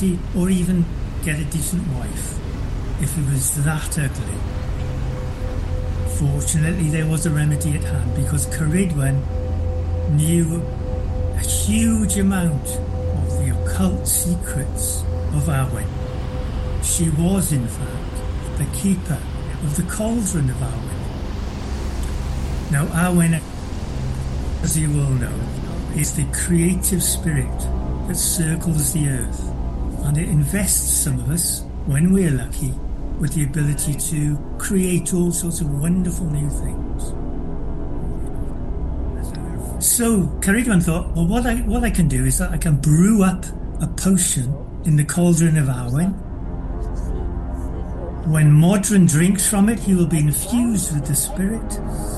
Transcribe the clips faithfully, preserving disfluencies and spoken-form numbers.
property or even get a decent wife if he was that ugly. Fortunately, there was a remedy at hand, because Ceridwen knew a huge amount of the occult secrets of Arwen. She was, in fact, the keeper of the cauldron of Arwen. Now, Arwen, as you all know, is the creative spirit that circles the earth, and it invests some of us, when we're lucky, with the ability to create all sorts of wonderful new things. So Ceridwen thought, well, what I what I can do is that I can brew up a potion in the cauldron of Arwen. When Modron drinks from it, he will be infused with the spirit,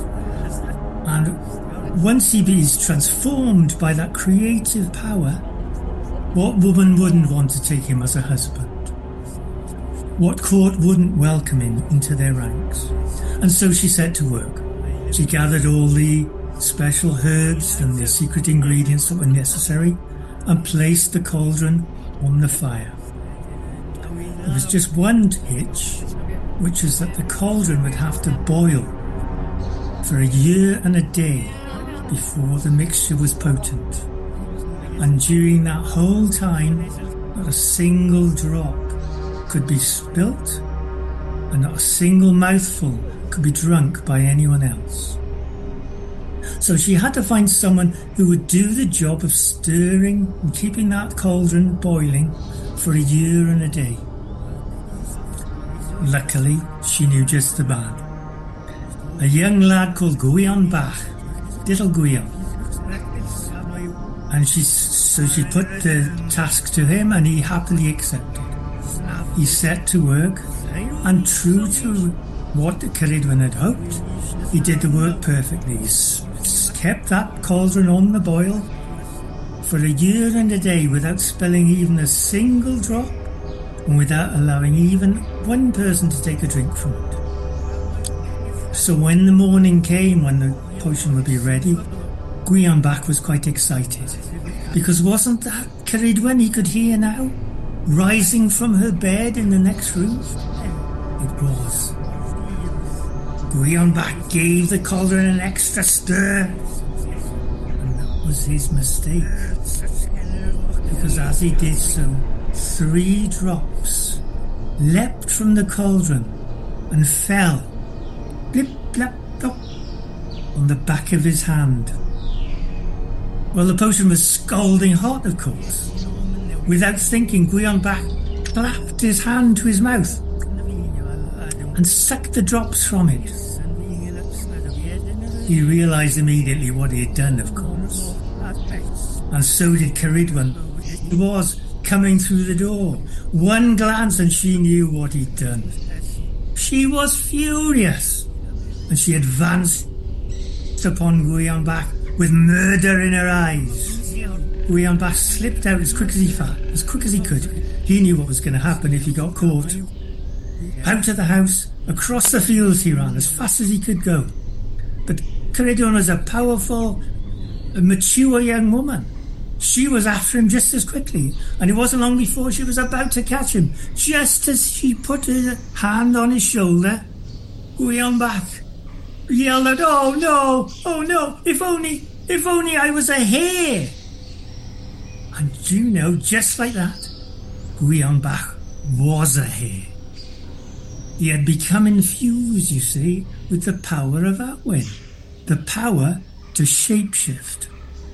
and once he is transformed by that creative power, what woman wouldn't want to take him as a husband? What court wouldn't welcome him into their ranks? And so she set to work. She gathered all the special herbs and the secret ingredients that were necessary and placed the cauldron on the fire. There was just one hitch, which was that the cauldron would have to boil for a year and a day before the mixture was potent. And during that whole time, not a single drop could be spilt, and not a single mouthful could be drunk by anyone else. So she had to find someone who would do the job of stirring and keeping that cauldron boiling for a year and a day. Luckily, she knew just the man. A young lad called Gwion Bach, little Gwion. And she, so she put the task to him, and he happily accepted. He set to work, and true to what Ceridwen had hoped, he did the work perfectly. He kept that cauldron on the boil for a year and a day without spilling even a single drop, and without allowing even one person to take a drink from it. So when the morning came, when the potion would be ready, Gwion Bach was quite excited, because wasn't that Ceridwen he could hear now, rising from her bed in the next room? It was. Gwion Bach gave the cauldron an extra stir, and that was his mistake, because as he did so, three drops leapt from the cauldron and fell, blip, blap, plop, on the back of his hand. Well, the potion was scalding hot, of course. Without thinking, Gwion Bach clapped his hand to his mouth and sucked the drops from it. He realised immediately what he had done, of course. And so did Ceridwen. He was coming through the door. One glance and she knew what he'd done. She was furious, and she advanced upon Gwion Bach with murder in her eyes. Gwion Bach slipped out as quick as he fa- as quick as he could. He knew what was going to happen if he got caught. Out of the house, across the fields he ran as fast as he could go. But Ceridwen was a powerful, a mature young woman. She was after him just as quickly, and it wasn't long before she was about to catch him. Just as she put her hand on his shoulder, Gwion Bach yelled out, "Oh no! Oh no! If only, if only I was a hare!" And you know, just like that, Gwion Bach was a hare. He had become infused, you see, with the power of Arwen, the power to shapeshift.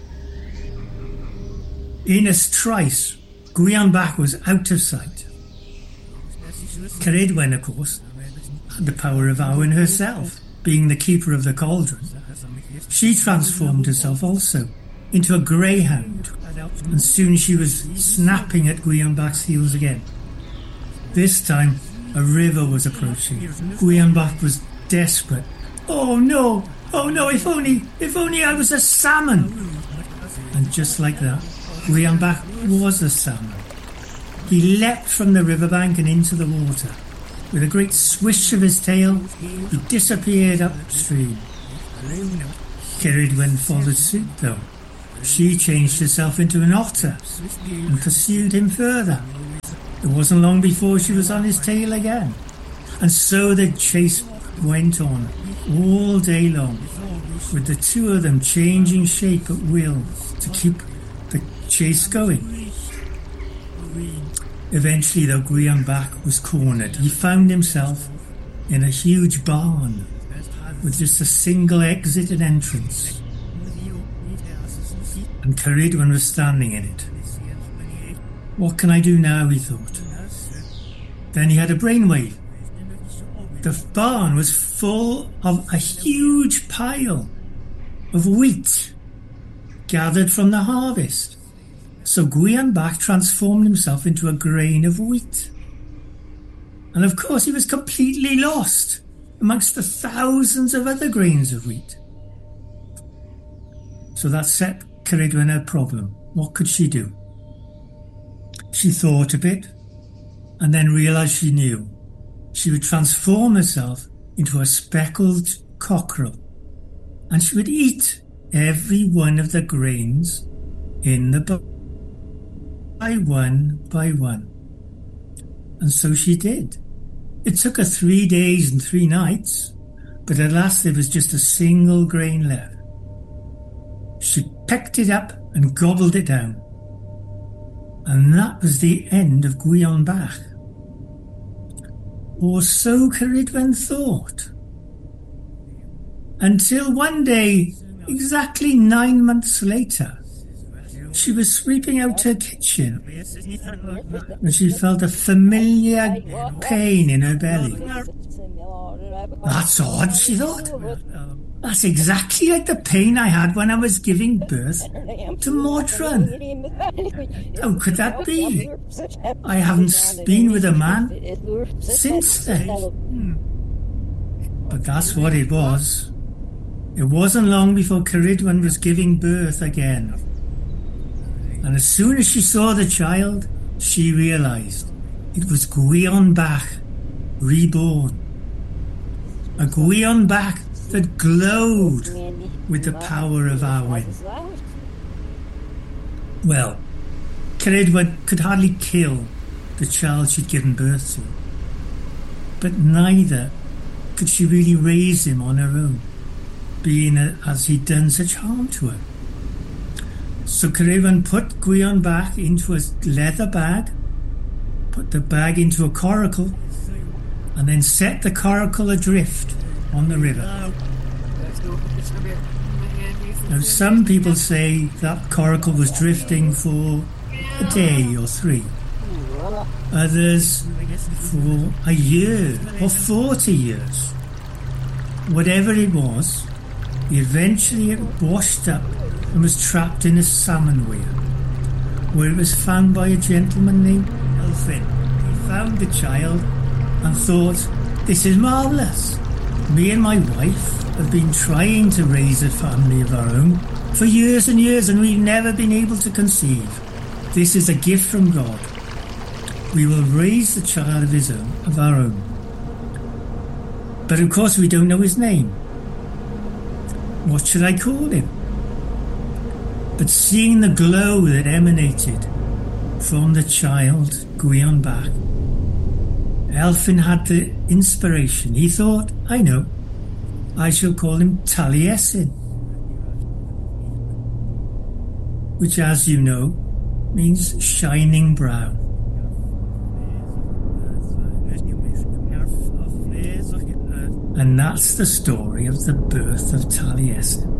In a trice, Gwion Bach was out of sight. Ceridwen, of course, had the power of Arwen herself, being the keeper of the cauldron. She transformed herself also into a greyhound, and soon she was snapping at Gwion Bach's heels again. This time, a river was approaching. Gwion Bach was desperate. "Oh no! Oh no! If only, if only I was a salmon!" And just like that, Gwion Bach was a salmon. He leapt from the riverbank and into the water. With a great swish of his tail, he disappeared upstream. Ceridwen followed suit, though. She changed herself into an otter and pursued him further. It wasn't long before she was on his tail again. And so the chase went on all day long, with the two of them changing shape at will to keep the chase going. Eventually, though, Gwion Bach was cornered. He found himself in a huge barn with just a single exit and entrance. And Ceridwen was standing in it. What can I do now, he thought. Then he had a brainwave. The barn was full of a huge pile of wheat gathered from the harvest. So Gwion Bach transformed himself into a grain of wheat. And of course he was completely lost amongst the thousands of other grains of wheat. So that set Ceridwen a problem. What could she do? She thought a bit and then realised she knew. She would transform herself into a speckled cockerel, and she would eat every one of the grains in the barn, by one by one. And so she did. It took her three days and three nights, but at last there was just a single grain left. She picked it up and gobbled it down. And that was the end of Gwion Bach. Or so Ceridwen thought. Until one day, exactly nine months later, she was sweeping out her kitchen and she felt a familiar pain in her belly. That's odd, she thought. That's exactly like the pain I had when I was giving birth to Modron. How could that be? I haven't been with a man since then. But that's what it was. It wasn't long before Ceridwen was giving birth again. And as soon as she saw the child, she realised it was Gwion Bach, reborn. A Gwion Bach that glowed with the power of Arwen. Well, Ceridwen could hardly kill the child she'd given birth to, but neither could she really raise him on her own, being as he'd done such harm to her. So Ceridwen put Gwion Bach into a leather bag, put the bag into a coracle, and then set the coracle adrift on the river. Now, some people say that coracle was drifting for a day or three. Others for a year or forty years. Whatever it was, eventually it washed up and was trapped in a salmon weir, where it was found by a gentleman named Elfyn. He found the child and thought, this is marvellous. Me and my wife have been trying to raise a family of our own for years and years, and we've never been able to conceive. This is a gift from God. We will raise the child of his own, of our own. But of course we don't know his name. What should I call him? But seeing the glow that emanated from the child, Gwion Bach, Elfyn had the inspiration. He thought, I know, I shall call him Taliesin, which, as you know, means shining brown. And that's the story of the birth of Taliesin.